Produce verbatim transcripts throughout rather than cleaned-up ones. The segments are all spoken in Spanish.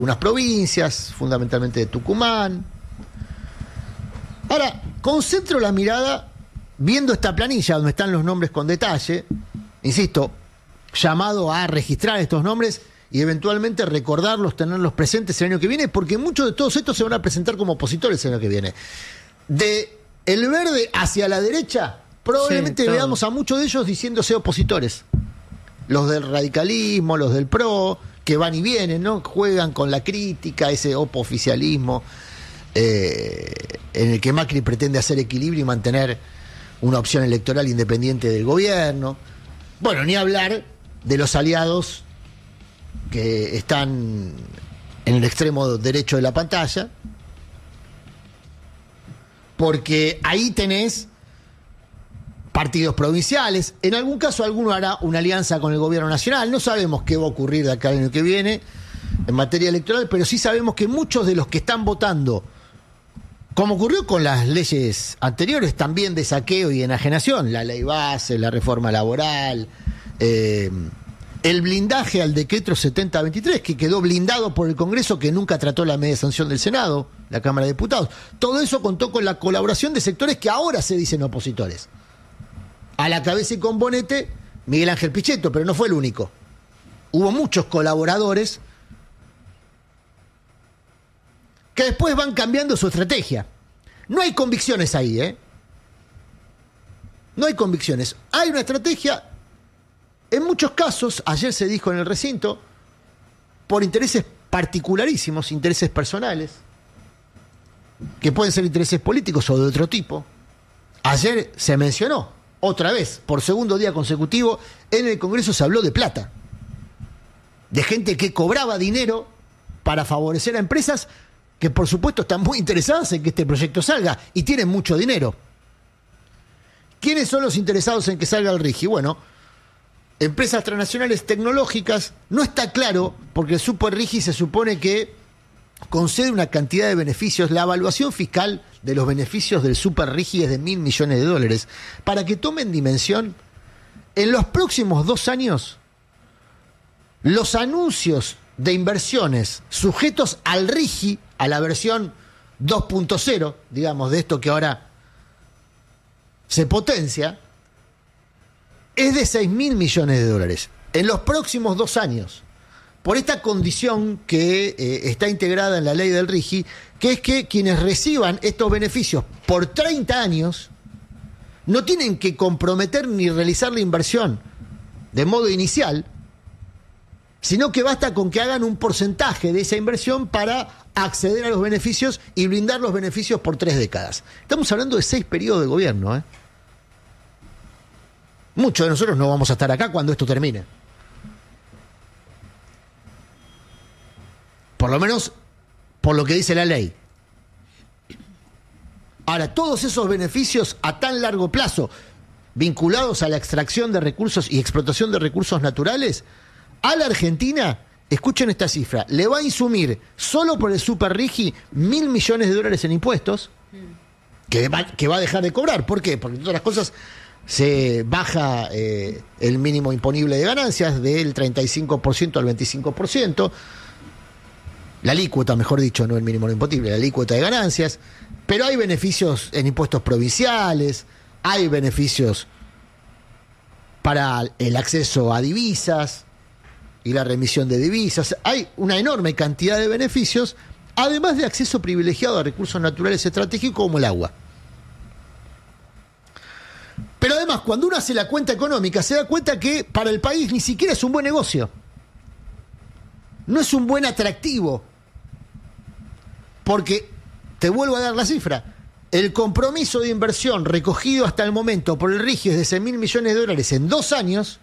unas provincias, fundamentalmente de Tucumán. Ahora, concentro la mirada viendo esta planilla donde están los nombres con detalle, insisto, llamado a registrar estos nombres y eventualmente recordarlos, tenerlos presentes el año que viene, porque muchos de todos estos se van a presentar como opositores el año que viene. De el verde hacia la derecha, probablemente sí, veamos a muchos de ellos diciéndose opositores. Los del radicalismo, los del P R O, que van y vienen, ¿no? Juegan con la crítica, ese opoficialismo eh, en el que Macri pretende hacer equilibrio y mantener una opción electoral independiente del gobierno. Bueno, ni hablar de los aliados que están en el extremo derecho de la pantalla, porque ahí tenés partidos provinciales, en algún caso alguno hará una alianza con el gobierno nacional, no sabemos qué va a ocurrir de acá al año que viene en materia electoral, pero sí sabemos que muchos de los que están votando, como ocurrió con las leyes anteriores también de saqueo y enajenación, la ley base, la reforma laboral, eh, el blindaje al decreto setenta veintitrés, que quedó blindado por el Congreso, que nunca trató la media sanción del Senado, la Cámara de Diputados, todo eso contó con la colaboración de sectores que ahora se dicen opositores. A la cabeza y con bonete, Miguel Ángel Pichetto, pero no fue el único. Hubo muchos colaboradores que después van cambiando su estrategia. No hay convicciones ahí, ¿eh? No hay convicciones. Hay una estrategia, en muchos casos, ayer se dijo en el recinto, por intereses particularísimos, intereses personales, que pueden ser intereses políticos o de otro tipo. Ayer se mencionó, otra vez, por segundo día consecutivo, en el Congreso se habló de plata. De gente que cobraba dinero para favorecer a empresas que, por supuesto, están muy interesadas en que este proyecto salga y tienen mucho dinero. ¿Quiénes son los interesados en que salga el RIGI? Bueno, empresas transnacionales tecnológicas. No está claro, porque el Super RIGI se supone que concede una cantidad de beneficios. La evaluación fiscal de los beneficios del Super RIGI es de mil millones de dólares. Para que tomen dimensión, en los próximos dos años, los anuncios de inversiones sujetos al RIGI, a la versión dos punto cero, digamos, de esto que ahora se potencia, es de seis mil millones de dólares. En los próximos dos años. Por esta condición que eh, está integrada en la ley del RIGI, que es que quienes reciban estos beneficios por treinta años no tienen que comprometer ni realizar la inversión de modo inicial, sino que basta con que hagan un porcentaje de esa inversión para acceder a los beneficios y blindar los beneficios por tres décadas. Estamos hablando de seis periodos de gobierno, ¿eh? Muchos de nosotros no vamos a estar acá cuando esto termine. Por lo menos por lo que dice la ley. Ahora, todos esos beneficios a tan largo plazo, vinculados a la extracción de recursos y explotación de recursos naturales, a la Argentina, escuchen esta cifra, le va a insumir solo por el Super RIGI mil millones de dólares en impuestos, que va, que va a dejar de cobrar. ¿Por qué? Porque todas las cosas se baja eh, el mínimo imponible de ganancias del treinta y cinco por ciento al veinticinco por ciento. La alícuota, mejor dicho, no el mínimo imponible, la alícuota de ganancias, pero hay beneficios en impuestos provinciales, hay beneficios para el acceso a divisas y la remisión de divisas, hay una enorme cantidad de beneficios, además de acceso privilegiado a recursos naturales estratégicos como el agua. Pero además, cuando uno hace la cuenta económica, se da cuenta que para el país ni siquiera es un buen negocio, no es un buen atractivo. Porque, te vuelvo a dar la cifra, el compromiso de inversión recogido hasta el momento por el RIGI es de seis mil millones de dólares en dos años,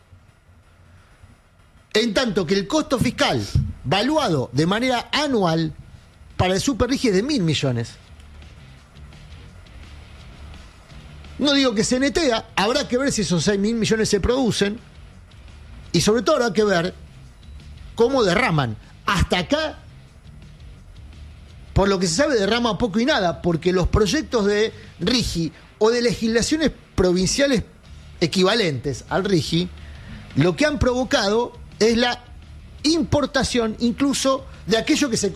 en tanto que el costo fiscal valuado de manera anual para el Super RIGI es de mil millones. No digo que se netea, habrá que ver si esos seis mil millones se producen y sobre todo habrá que ver cómo derraman. Hasta acá, por lo que se sabe, derrama poco y nada, porque los proyectos de RIGI o de legislaciones provinciales equivalentes al RIGI, lo que han provocado es la importación incluso de aquello que se